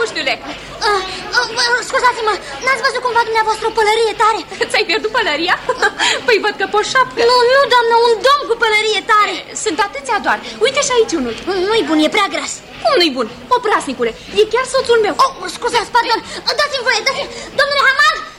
puștiule? Scuzați-mă, n-ați văzut cumva dumneavoastră o pălărie tare? Ți-ai pierdut pălăria? Păi văd că pe o șapcă. Nu, doamnă, un domn cu pălărie tare. Sunt atâția doar. Uite și aici unul. Nu-i bun, e prea gras. Cum nu-i bun? Oprasnicule, e chiar soțul meu. Scuzați, pardon, dați-mi voie, dați-mi. Domnule Hamal,